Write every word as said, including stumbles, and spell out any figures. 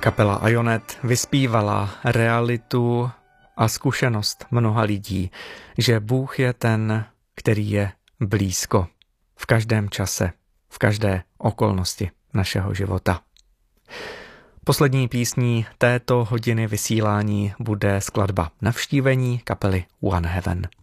Kapela Ionet vyspívala realitu a zkušenost mnoha lidí, že Bůh je ten, který je blízko v každém čase, v každé okolnosti našeho života. Poslední písní této hodiny vysílání bude skladba Navštívení kapely One Heaven.